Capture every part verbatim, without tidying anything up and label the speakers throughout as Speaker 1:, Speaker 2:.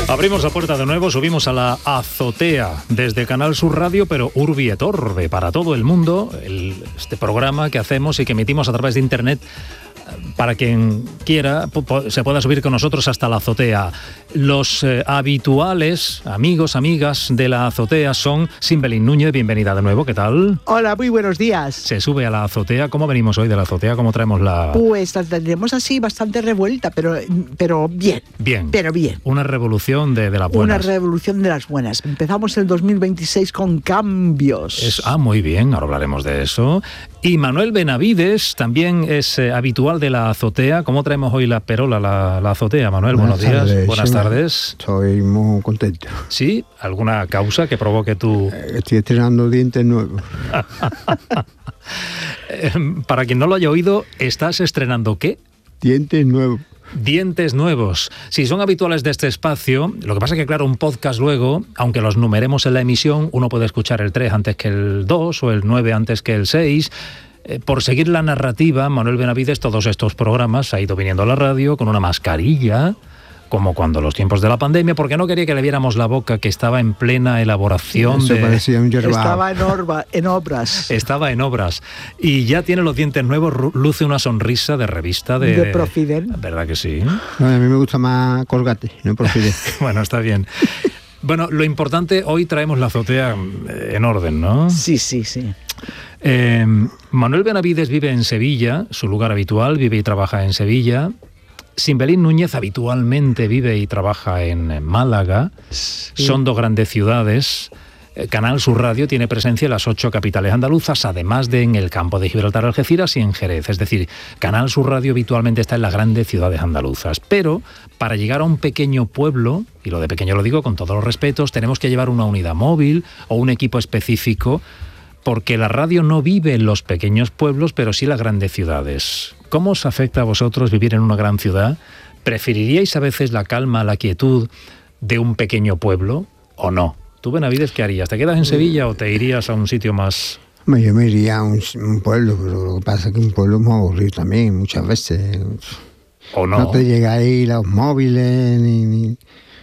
Speaker 1: Abrimos la puerta de nuevo, subimos a la azotea desde Canal Sur Radio, pero Urbi et Orbe, para todo el mundo, el, este programa que hacemos y que emitimos a través de Internet para quien quiera se pueda subir con nosotros hasta la azotea. Los eh, habituales amigos, amigas de la azotea son Simbelín Núñez, bienvenida de nuevo, ¿qué tal?
Speaker 2: Hola, muy buenos días.
Speaker 1: Se sube a la azotea, ¿cómo venimos hoy de la azotea? ¿Cómo traemos la...?
Speaker 2: Pues la tendremos así, bastante revuelta, pero, pero bien.
Speaker 1: Bien.
Speaker 2: Pero bien.
Speaker 1: Una revolución de, de las buenas.
Speaker 2: Una revolución de las buenas. Empezamos el dos mil veintiséis con cambios.
Speaker 1: Es, ah, muy bien, ahora hablaremos de eso. Y Manuel Benavides también es eh, habitual de la azotea. ¿Cómo traemos hoy la perola, la, la azotea? Manuel, buenos días.
Speaker 3: Tardes.
Speaker 1: Buenas
Speaker 3: Sí,
Speaker 1: tardes.
Speaker 3: Estoy muy contento.
Speaker 1: ¿Sí? ¿Alguna causa que provoque tu...?
Speaker 3: Eh, Estoy estrenando dientes nuevos.
Speaker 1: Para quien no lo haya oído, ¿estás estrenando qué?
Speaker 3: Dientes nuevos.
Speaker 1: Dientes nuevos. Si son habituales de este espacio, lo que pasa es que, claro, un podcast luego, aunque los numeremos en la emisión, uno puede escuchar el tres antes que el dos o el nueve antes que el seis. Eh, por seguir la narrativa, Manuel Benavides, todos estos programas ha ido viniendo a la radio con una mascarilla, como cuando los tiempos de la pandemia, porque no quería que le viéramos la boca, que estaba en plena elaboración.
Speaker 3: Eso
Speaker 1: de...
Speaker 3: parecía un yerbao.
Speaker 2: Estaba en, orba, en obras.
Speaker 1: Estaba en obras. Y ya tiene los dientes nuevos, luce una sonrisa de revista de...
Speaker 2: De Profiden.
Speaker 1: ¿Verdad que sí?
Speaker 3: No, a mí me gusta más Colgate, no Profiden.
Speaker 1: Bueno, está bien. Bueno, lo importante, hoy traemos la azotea en orden, ¿no?
Speaker 2: Sí, sí, sí.
Speaker 1: Eh, Manuel Benavides vive en Sevilla, su lugar habitual, vive y trabaja en Sevilla. Simbelín Núñez habitualmente vive y trabaja en Málaga. Sí. Son dos grandes ciudades. Canal Sur Radio tiene presencia en las ocho capitales andaluzas, además de en el campo de Gibraltar, Algeciras y en Jerez. Es decir, Canal Sur Radio habitualmente está en las grandes ciudades andaluzas. Pero para llegar a un pequeño pueblo, y lo de pequeño lo digo con todos los respetos, tenemos que llevar una unidad móvil o un equipo específico, porque la radio no vive en los pequeños pueblos, pero sí en las grandes ciudades. ¿Cómo os afecta a vosotros vivir en una gran ciudad? ¿Preferiríais a veces la calma, la quietud de un pequeño pueblo o no? ¿Tú, Benavides, qué harías? ¿Te quedas en Sevilla o te irías a un sitio más...?
Speaker 3: Yo me iría a un, un pueblo, pero lo que pasa es que un pueblo es muy aburrido también, muchas veces.
Speaker 1: ¿O no?
Speaker 3: No te llega ahí los móviles, ni, ni...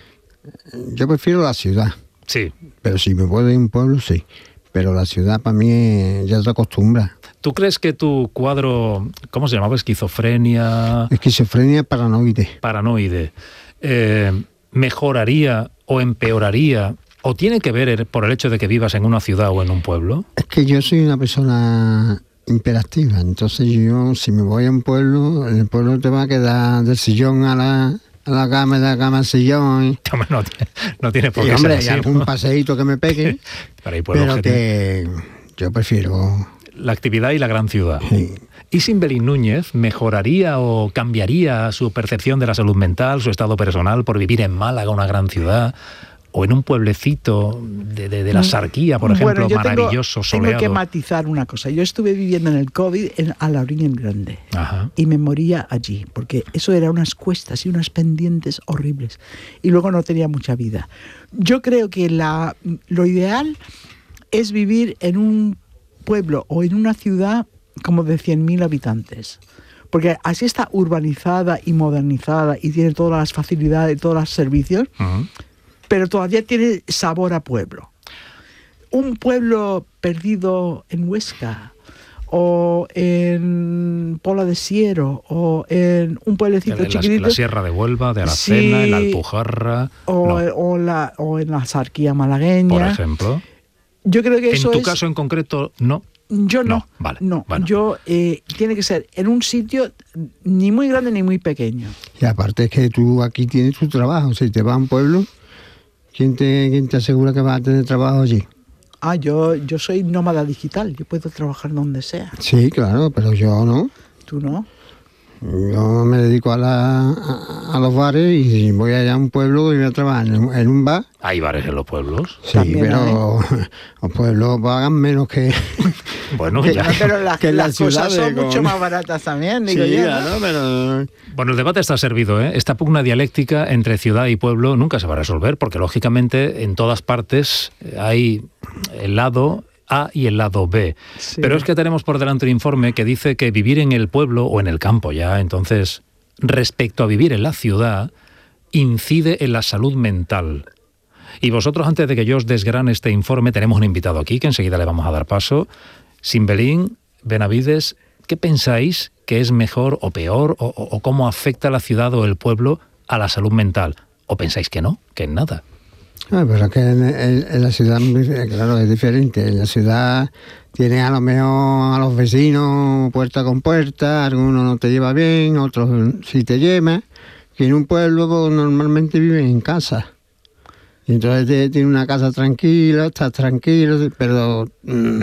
Speaker 3: Yo prefiero la ciudad.
Speaker 1: Sí.
Speaker 3: Pero si me puedo ir a un pueblo, sí. Pero la ciudad para mí ya se acostumbra.
Speaker 1: ¿Tú crees que tu cuadro, ¿cómo se llamaba? Esquizofrenia...
Speaker 3: Esquizofrenia paranoide.
Speaker 1: Paranoide. Eh, ¿mejoraría o empeoraría? ¿O tiene que ver por el hecho de que vivas en una ciudad o en un pueblo?
Speaker 3: Es que yo soy una persona hiperactiva. Entonces yo, si me voy a un pueblo, en el pueblo te va a quedar del sillón a la... a la cama, de la cama al sillón.
Speaker 1: No, no tiene por qué
Speaker 3: y, hombre,
Speaker 1: ser así,
Speaker 3: hay algún
Speaker 1: ¿no?
Speaker 3: paseíto que me pegue,
Speaker 1: pero, hay
Speaker 3: pero
Speaker 1: que,
Speaker 3: que yo prefiero...
Speaker 1: la actividad y la gran ciudad.
Speaker 3: Sí.
Speaker 1: ¿Y Simbelín Núñez mejoraría o cambiaría su percepción de la salud mental, su estado personal, por vivir en Málaga, una gran ciudad, o en un pueblecito de, de, de la Sarquía, por ejemplo,
Speaker 2: bueno, yo
Speaker 1: maravilloso,
Speaker 2: tengo,
Speaker 1: soleado?
Speaker 2: Tengo que matizar una cosa. Yo estuve viviendo en el COVID en, a la orilla en Grande.
Speaker 1: Ajá.
Speaker 2: Y me moría allí, porque eso eran unas cuestas y unas pendientes horribles. Y luego no tenía mucha vida. Yo creo que la, lo ideal es vivir en un pueblo o en una ciudad como de cien mil habitantes. Porque así está urbanizada y modernizada y tiene todas las facilidades, todos los servicios, uh-huh. pero todavía tiene sabor a pueblo. Un pueblo perdido en Huesca, o en Pola de Siero, o en un pueblecito
Speaker 1: en la,
Speaker 2: chiquitito.
Speaker 1: La Sierra de Huelva, de Aracena,
Speaker 2: sí,
Speaker 1: en la Alpujarra.
Speaker 2: O,
Speaker 1: no.
Speaker 2: o, la, o en la Sarquía malagueña.
Speaker 1: Por ejemplo.
Speaker 2: Yo creo que eso
Speaker 1: en tu
Speaker 2: es...
Speaker 1: caso en concreto, no.
Speaker 2: Yo no.
Speaker 1: No, vale,
Speaker 2: no.
Speaker 1: Bueno.
Speaker 2: Yo eh, tiene que ser en un sitio ni muy grande ni muy pequeño.
Speaker 3: Y aparte es que tú aquí tienes tu trabajo. Si te vas a un pueblo, ¿quién te, quién te asegura que vas a tener trabajo allí?
Speaker 2: Ah, yo, yo soy nómada digital. Yo puedo trabajar donde sea.
Speaker 3: Sí, claro, pero yo no.
Speaker 2: ¿Tú no?
Speaker 3: Yo me dedico a, la, a, a los bares y si voy allá a un pueblo y voy a trabajar en un, en un bar.
Speaker 1: ¿Hay bares en los pueblos?
Speaker 3: Sí, también pero hay. Los pueblos pagan menos que...
Speaker 1: Bueno,
Speaker 2: que,
Speaker 1: ya.
Speaker 2: No, pero las,
Speaker 3: que
Speaker 2: las cosas son
Speaker 3: con...
Speaker 2: mucho más baratas también, digo
Speaker 3: sí,
Speaker 2: yo.
Speaker 3: Claro, pero...
Speaker 1: Bueno, el debate está servido, ¿eh? Esta pugna dialéctica entre ciudad y pueblo nunca se va a resolver, porque lógicamente en todas partes hay el lado A y el lado B. Sí. Pero es que tenemos por delante un informe que dice que vivir en el pueblo o en el campo ya, entonces, respecto a vivir en la ciudad, incide en la salud mental. Y vosotros, antes de que yo os desgrane este informe, tenemos un invitado aquí, que enseguida le vamos a dar paso. Simbelín, Benavides, ¿qué pensáis que es mejor o peor, o, o, o cómo afecta la ciudad o el pueblo a la salud mental? ¿O pensáis que no, que en nada?
Speaker 3: Ah, pero que en, en, en la ciudad, claro, es diferente. En la ciudad tienes a lo mejor a los vecinos puerta con puerta, algunos no te lleva bien, otros sí te lleva. Que en un pueblo pues, normalmente viven en casa. Y entonces tienes una casa tranquila, estás tranquilo, pero mmm,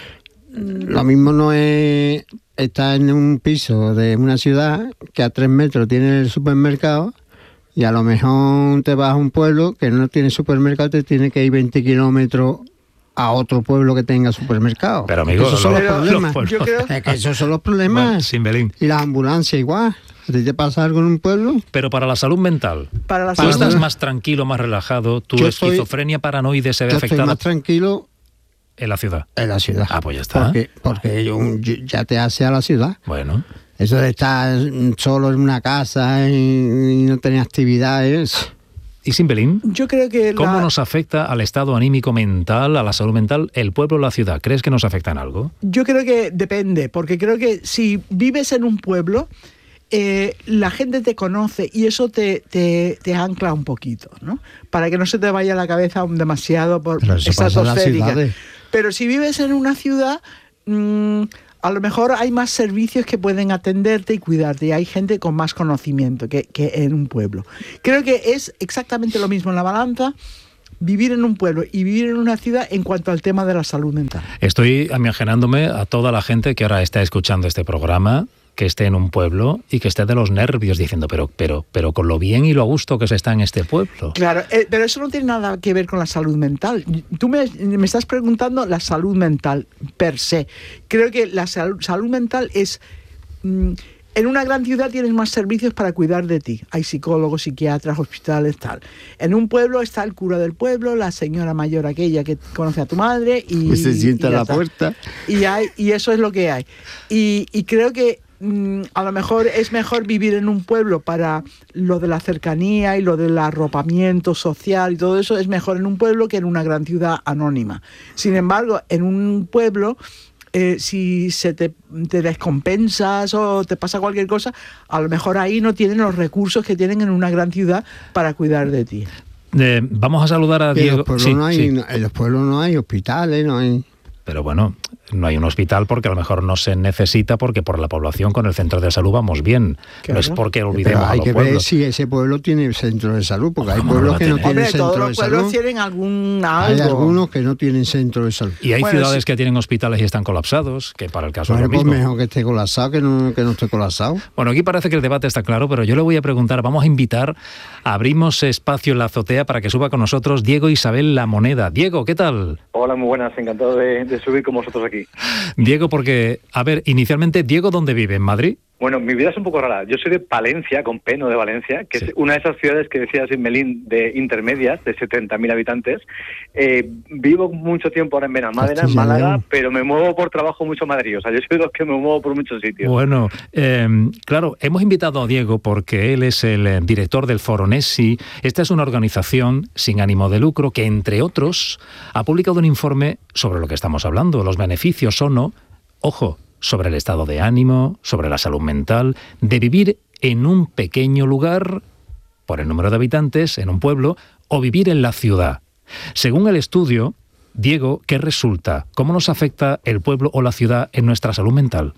Speaker 3: lo mismo no es estar en un piso de una ciudad que a tres metros tiene el supermercado. Y a lo mejor te vas a un pueblo que no tiene supermercado, te tiene que ir veinte kilómetros a otro pueblo que tenga supermercado.
Speaker 1: Pero amigos,
Speaker 3: esos son
Speaker 1: los,
Speaker 3: los problemas.
Speaker 1: Los
Speaker 3: Yo creo es que esos son los problemas.
Speaker 1: Bueno, Simbelín.
Speaker 3: Y las ambulancias igual. ¿A ti te pasa algo en un pueblo?
Speaker 1: Pero para la salud mental,
Speaker 2: para la
Speaker 1: tú
Speaker 2: salud
Speaker 1: estás
Speaker 2: mental.
Speaker 1: más tranquilo, más relajado, tu
Speaker 3: yo
Speaker 1: esquizofrenia
Speaker 3: estoy,
Speaker 1: paranoide se ve
Speaker 3: yo
Speaker 1: afectada.
Speaker 3: Estoy más tranquilo
Speaker 1: en la ciudad.
Speaker 3: En la ciudad.
Speaker 1: Ah, pues ya está.
Speaker 3: Porque, porque yo, yo, ya te hace a la ciudad.
Speaker 1: Bueno.
Speaker 3: Eso de estar solo en una casa y, y no tener actividades.
Speaker 1: ¿Y Simbelín?
Speaker 2: Yo creo que
Speaker 1: ¿Cómo
Speaker 2: la...
Speaker 1: nos afecta al estado anímico mental, a la salud mental, el pueblo o la ciudad? ¿Crees que nos afecta en algo?
Speaker 2: Yo creo que depende, porque creo que si vives en un pueblo, eh, la gente te conoce y eso te, te, te ancla un poquito, ¿no? Para que no se te vaya la cabeza demasiado por estratosférica. Pero si vives en una ciudad... Mmm, a lo mejor hay más servicios que pueden atenderte y cuidarte, y hay gente con más conocimiento que, que en un pueblo. Creo que es exactamente lo mismo en la balanza, vivir en un pueblo y vivir en una ciudad en cuanto al tema de la salud mental.
Speaker 1: Estoy imaginándome a toda la gente que ahora está escuchando este programa, que esté en un pueblo y que esté de los nervios diciendo, pero, pero, pero con lo bien y lo a gusto que se está en este pueblo.
Speaker 2: Claro, eh, pero eso no tiene nada que ver con la salud mental. Tú me, me estás preguntando la salud mental per se. Creo que la salud, salud mental es... Mmm, en una gran ciudad tienes más servicios para cuidar de ti. Hay psicólogos, psiquiatras, hospitales, tal. En un pueblo está el cura del pueblo, la señora mayor aquella que conoce a tu madre y...
Speaker 3: y se sienta a la
Speaker 2: está.
Speaker 3: puerta.
Speaker 2: Y, hay, y eso es lo que hay. Y, y creo que a lo mejor es mejor vivir en un pueblo para lo de la cercanía y lo del arropamiento social y todo eso, es mejor en un pueblo que en una gran ciudad anónima. Sin embargo, en un pueblo, eh, si se te, te descompensas o te pasa cualquier cosa, a lo mejor ahí no tienen los recursos que tienen en una gran ciudad para cuidar de ti.
Speaker 1: Eh, vamos a saludar a Diego.
Speaker 3: En los pueblos, sí, no hay, sí. En los pueblos no hay hospitales, no hay...
Speaker 1: Pero bueno, no hay un hospital porque a lo mejor no se necesita, porque por la población con el centro de salud vamos bien. Claro. No es porque olvidemos
Speaker 3: Pero hay
Speaker 1: a los
Speaker 3: que
Speaker 1: pueblos.
Speaker 3: ver si ese pueblo tiene centro de salud, porque hay
Speaker 1: ¿Cómo
Speaker 3: pueblos
Speaker 1: no
Speaker 3: que no
Speaker 1: tiene?
Speaker 3: tienen
Speaker 2: Hombre,
Speaker 3: centro
Speaker 2: todos
Speaker 3: de
Speaker 2: los
Speaker 3: salud.
Speaker 2: pueblos tienen algún algo.
Speaker 3: Hay algunos que no tienen centro de salud.
Speaker 1: Y hay
Speaker 2: bueno,
Speaker 1: ciudades
Speaker 2: sí.
Speaker 1: que tienen hospitales y están colapsados, que para el caso
Speaker 3: bueno,
Speaker 1: es lo mismo.
Speaker 3: Pues mejor que esté colapsado que no, que no esté colapsado.
Speaker 1: Bueno, aquí parece que el debate está claro, pero yo le voy a preguntar, vamos a invitar, abrimos espacio en la azotea para que suba con nosotros Diego Isabel La Moneda. Diego, ¿qué tal?
Speaker 4: Hola, muy buenas, encantado de, de subir con vosotros aquí.
Speaker 1: Diego, porque, a ver, inicialmente, Diego, ¿dónde vive? ¿En Madrid?
Speaker 4: Bueno, mi vida es un poco rara. Yo soy de Palencia, con P, no de Valencia, que sí. Es una de esas ciudades que decía Simbelín, de intermedias, de setenta mil habitantes. Eh, vivo mucho tiempo ahora en Benalmádena, en Málaga, pero me muevo por trabajo mucho a Madrid. O sea, yo soy de los que me muevo por muchos sitios.
Speaker 1: Bueno, eh, claro, hemos invitado a Diego porque él es el eh, director del Foro Nessi. Esta es una organización sin ánimo de lucro que, entre otros, ha publicado un informe sobre lo que estamos hablando, los beneficios o no, ojo, sobre el estado de ánimo, sobre la salud mental, de vivir en un pequeño lugar, por el número de habitantes, en un pueblo, o vivir en la ciudad. Según el estudio, Diego, ¿qué resulta? ¿Cómo nos afecta el pueblo o la ciudad en nuestra salud mental?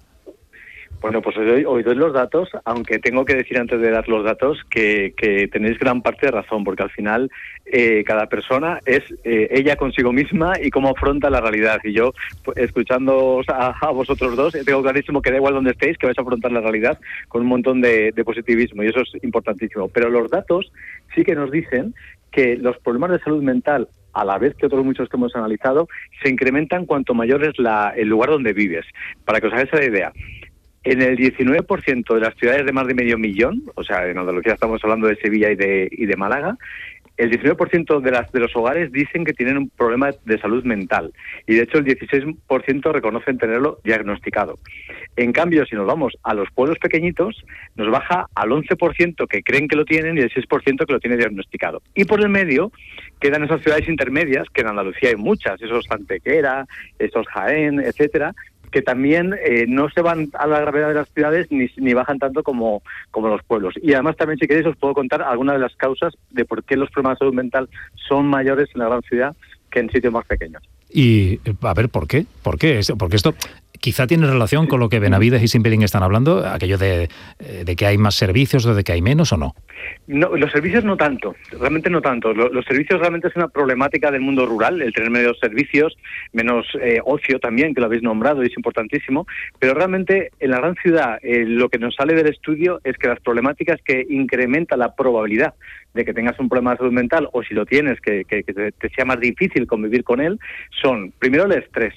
Speaker 4: Bueno, pues hoy, hoy doy los datos, aunque tengo que decir antes de dar los datos que, que tenéis gran parte de razón, porque al final eh, cada persona es eh, ella consigo misma y cómo afronta la realidad. Y yo, pues, escuchándoos a, a vosotros dos, tengo clarísimo que da igual donde estéis, que vais a afrontar la realidad con un montón de, de positivismo, y eso es importantísimo. Pero los datos sí que nos dicen que los problemas de salud mental, a la vez que otros muchos que hemos analizado, se incrementan cuanto mayor es la, el lugar donde vives. Para que os hagáis la idea, en el diecinueve por ciento de las ciudades de más de medio millón, o sea, en Andalucía estamos hablando de Sevilla y de, y de Málaga, el diecinueve por ciento de, las, de los hogares dicen que tienen un problema de salud mental y de hecho el dieciséis por ciento reconocen tenerlo diagnosticado. En cambio, si nos vamos a los pueblos pequeñitos, nos baja al once por ciento que creen que lo tienen y el seis por ciento que lo tiene diagnosticado. Y por el medio quedan esas ciudades intermedias, que en Andalucía hay muchas, esos Antequera, esos Jaén, etcétera, que también eh, no se van a la gravedad de las ciudades ni, ni bajan tanto como, como los pueblos. Y además también, si queréis, os puedo contar algunas de las causas de por qué los problemas de salud mental son mayores en la gran ciudad que en sitios más pequeños.
Speaker 1: Y, a ver, ¿por qué? ¿Por qué? Porque esto quizá tiene relación con lo que Benavides y Simbelín están hablando, aquello de, de que hay más servicios o de que hay menos, ¿o no?
Speaker 4: No, los servicios no tanto, realmente no tanto. Los, los servicios realmente es una problemática del mundo rural, el tener menos servicios, menos eh, ocio también, que lo habéis nombrado y es importantísimo, pero realmente en la gran ciudad eh, lo que nos sale del estudio es que las problemáticas que incrementan la probabilidad de que tengas un problema de salud mental, o si lo tienes, que, que, que te, te sea más difícil convivir con él, son primero el estrés,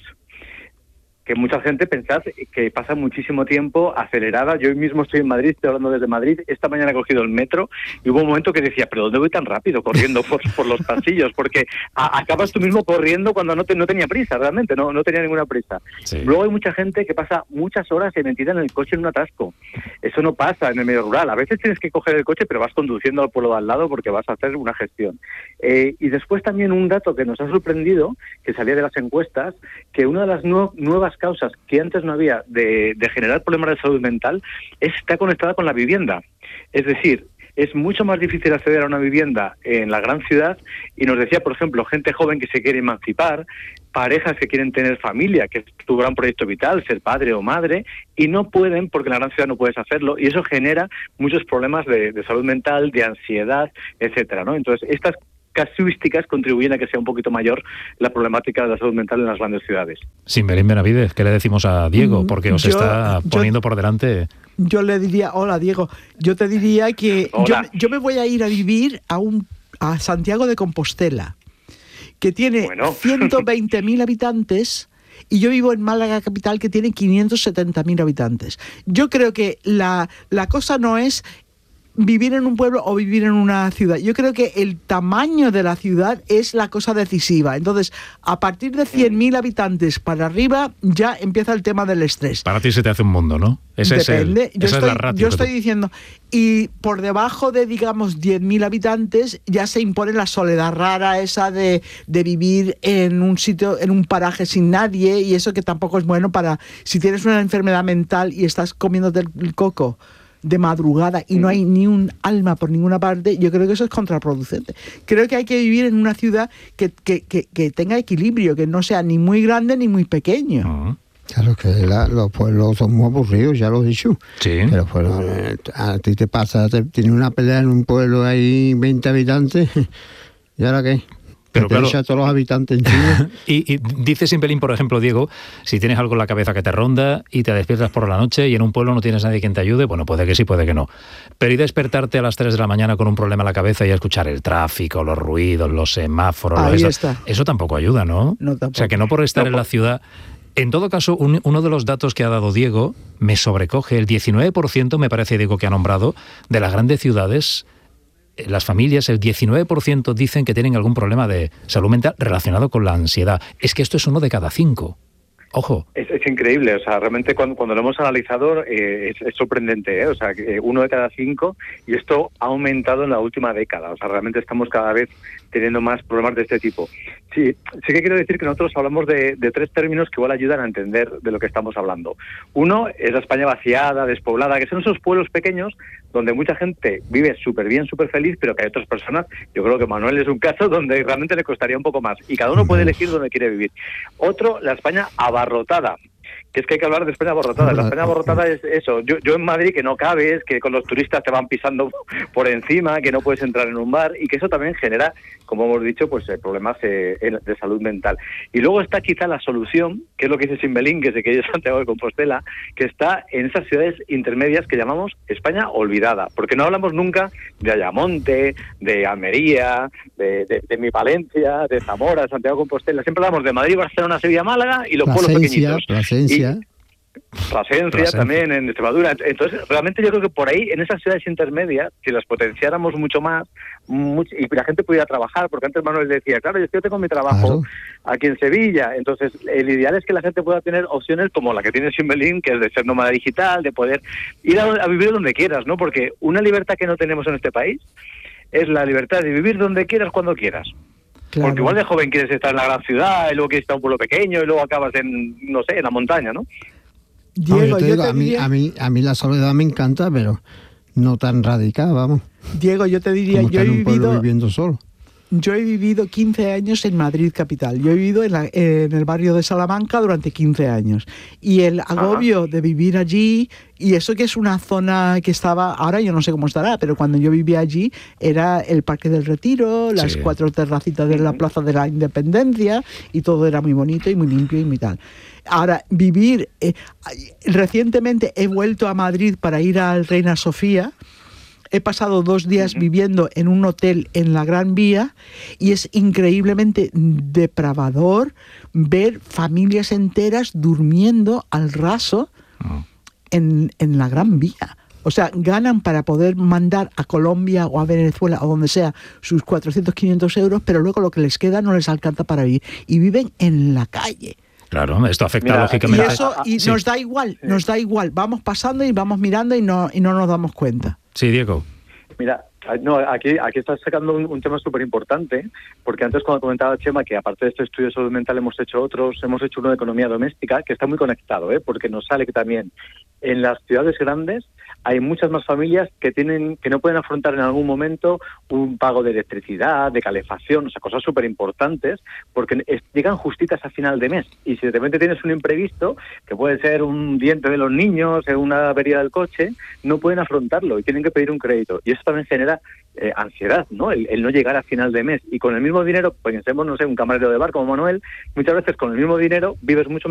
Speaker 4: que mucha gente pensad que pasa muchísimo tiempo acelerada. Yo hoy mismo estoy en Madrid, estoy hablando desde Madrid, esta mañana he cogido el metro y hubo un momento que decía, ¿pero dónde voy tan rápido corriendo por, por los pasillos? Porque a, acabas tú mismo corriendo cuando no, te, no tenía prisa, realmente, no, no tenía ninguna prisa. Sí. Luego hay mucha gente que pasa muchas horas metida en el coche en un atasco. Eso no pasa en el medio rural. A veces tienes que coger el coche, pero vas conduciendo al pueblo de al lado porque vas a hacer una gestión. Eh, y después también un dato que nos ha sorprendido, que salía de las encuestas, que una de las nu- nuevas causas que antes no había de, de generar problemas de salud mental está conectada con la vivienda. Es decir, es mucho más difícil acceder a una vivienda en la gran ciudad y nos decía, por ejemplo, gente joven que se quiere emancipar, parejas que quieren tener familia, que es tu gran proyecto vital, ser padre o madre, y no pueden porque en la gran ciudad no puedes hacerlo y eso genera muchos problemas de, de salud mental, de ansiedad, etcétera, ¿no? Entonces, estas casuísticas contribuyen a que sea un poquito mayor la problemática de la salud mental en las grandes ciudades.
Speaker 1: Simbelín, Benavides, ¿qué le decimos a Diego? Porque os yo, está poniendo yo, por delante...
Speaker 2: Yo le diría, hola Diego, yo te diría que yo, yo me voy a ir a vivir a, un, a Santiago de Compostela, que tiene bueno. ciento veinte mil habitantes... Y yo vivo en Málaga capital, que tiene quinientos setenta mil habitantes. Yo creo que la, la cosa no es vivir en un pueblo o vivir en una ciudad. Yo creo que el tamaño de la ciudad es la cosa decisiva. Entonces, a partir de cien mil habitantes para arriba, ya empieza el tema del estrés.
Speaker 1: Para ti se te hace un mundo, ¿no? Ese Depende. Es el,
Speaker 2: yo
Speaker 1: esa
Speaker 2: estoy,
Speaker 1: es la ratio
Speaker 2: yo estoy
Speaker 1: tú...
Speaker 2: diciendo, y por debajo de, digamos, diez mil habitantes, ya se impone la soledad rara esa de, de vivir en un sitio, en un paraje sin nadie, y eso que tampoco es bueno para, si tienes una enfermedad mental y estás comiéndote el coco de madrugada y no hay ni un alma por ninguna parte, yo creo que eso es contraproducente. Creo que hay que vivir en una ciudad que, que, que, que tenga equilibrio, que no sea ni muy grande ni muy pequeño.
Speaker 1: Uh-huh.
Speaker 3: Claro que la, los pueblos son muy aburridos, ya lo he dicho.
Speaker 1: Sí.
Speaker 3: Pero bueno, a ti te pasa, te, tienes una pelea en un pueblo, hay veinte habitantes, ¿y ahora qué? Pero claro, a todos los habitantes encima.
Speaker 1: y, y dice Simbelín, por ejemplo, Diego, si tienes algo en la cabeza que te ronda y te despiertas por la noche y en un pueblo no tienes nadie quien te ayude, bueno, puede que sí, puede que no. Pero y despertarte a las tres de la mañana con un problema en la cabeza y escuchar el tráfico, los ruidos, los semáforos,
Speaker 2: Ahí
Speaker 1: eso,
Speaker 2: está.
Speaker 1: eso tampoco ayuda, ¿no?
Speaker 2: No tampoco.
Speaker 1: O sea, que no por estar no, en la ciudad... En todo caso, un, uno de los datos que ha dado Diego me sobrecoge. El diecinueve por ciento, me parece, Diego, que ha nombrado, de las grandes ciudades... Las familias, el diecinueve por ciento dicen que tienen algún problema de salud mental relacionado con la ansiedad. Es que esto es uno de cada cinco. Ojo.
Speaker 4: Es, es increíble, o sea, realmente cuando, cuando lo hemos analizado eh, es, es sorprendente, ¿eh? O sea, que uno de cada cinco, y esto ha aumentado en la última década, o sea, realmente estamos cada vez teniendo más problemas de este tipo. Sí, sí que quiero decir que nosotros hablamos de, de tres términos que igual ayudan a entender de lo que estamos hablando. Uno es la España vaciada, despoblada, que son esos pueblos pequeños donde mucha gente vive súper bien, súper feliz, pero que hay otras personas, yo creo que Manuel es un caso donde realmente le costaría un poco más, y cada uno puede elegir dónde quiere vivir. Otro, la España abarrotada, que es que hay que hablar de España abarrotada. La España abarrotada es eso. Yo, yo en Madrid, que no cabes, que con los turistas te van pisando por encima, que no puedes entrar en un bar, y que eso también genera, como hemos dicho, pues eh, problemas eh, de salud mental. Y luego está quizá la solución, que es lo que dice Simbelín, que es de que es Santiago de Compostela, que está en esas ciudades intermedias que llamamos España olvidada, porque no hablamos nunca de Ayamonte, de Almería, de, de, de mi Valencia, de Zamora, Santiago de Compostela. Siempre hablamos de Madrid, Barcelona, Sevilla, Málaga y los pueblos pequeñitos.
Speaker 3: Plasencia.
Speaker 4: Y, Plasencia,
Speaker 1: Plasencia
Speaker 4: también en Extremadura. Entonces, realmente yo creo que por ahí, en esas ciudades intermedias, si las potenciáramos mucho más, mucho, y la gente pudiera trabajar, porque antes Manuel decía, claro, yo tengo mi trabajo
Speaker 3: Claro.
Speaker 4: aquí en Sevilla, entonces el ideal es que la gente pueda tener opciones como la que tiene Simbelín, que es de ser nómada digital, de poder ir a, a vivir donde quieras, ¿no? Porque una libertad que no tenemos en este país es la libertad de vivir donde quieras, cuando quieras.
Speaker 2: Claro.
Speaker 4: Porque igual de joven quieres estar en la gran ciudad, y luego quieres estar en un pueblo pequeño, y luego acabas en, no sé, en la montaña, ¿no?
Speaker 3: No,
Speaker 2: Diego,
Speaker 3: yo te
Speaker 2: yo
Speaker 3: digo,
Speaker 2: te
Speaker 3: a, mí,
Speaker 2: diría,
Speaker 3: a, mí, a mí la soledad me encanta, pero no tan radical, vamos.
Speaker 2: Diego, yo te diría,
Speaker 3: Como
Speaker 2: yo he
Speaker 3: estar en un pueblo
Speaker 2: vivido,
Speaker 3: viviendo solo.
Speaker 2: yo he vivido quince años en Madrid capital. Yo he vivido en, la- en el barrio de Salamanca durante quince años. Y el agobio de vivir allí, y eso que es una zona que estaba, ahora yo no sé cómo estará, pero cuando yo vivía allí era el Parque del Retiro, las
Speaker 1: Sí.
Speaker 2: cuatro terracitas de la Plaza de la Independencia, y todo era muy bonito y muy limpio y muy tal. Ahora, vivir, eh, recientemente he vuelto a Madrid para ir al Reina Sofía. He pasado dos días
Speaker 4: Ujú.
Speaker 2: viviendo en un hotel en la Gran Vía y es increíblemente depravador ver familias enteras durmiendo al raso
Speaker 1: Oh.
Speaker 2: en, en la Gran Vía. O sea, ganan para poder mandar a Colombia o a Venezuela o donde sea sus cuatrocientos, quinientos euros, pero luego lo que les queda no les alcanza para vivir. Y viven en la calle.
Speaker 1: Claro, esto afecta
Speaker 4: Mira,
Speaker 2: Y
Speaker 1: lógicamente.
Speaker 2: eso y
Speaker 1: Sí.
Speaker 2: nos da igual, nos da igual. Vamos pasando y vamos mirando y no, y no nos damos cuenta.
Speaker 1: Sí, Diego.
Speaker 4: Mira, no, aquí, aquí estás sacando un, un tema súper importante, porque antes cuando comentaba Chema que aparte de este estudio de salud mental hemos hecho otros, hemos hecho uno de economía doméstica, que está muy conectado, ¿eh? Porque nos sale que también en las ciudades grandes hay muchas más familias que tienen que no pueden afrontar en algún momento un pago de electricidad, de calefacción, o sea, cosas súper importantes, porque es- llegan justitas a final de mes. Y si de repente tienes un imprevisto, que puede ser un diente de los niños, eh, una avería del coche, no pueden afrontarlo y tienen que pedir un crédito. Y eso también genera eh, ansiedad, ¿no? El, el no llegar a final de mes. Y con el mismo dinero, pensemos, no sé, un camarero de bar como Manuel, muchas veces con el mismo dinero vives mucho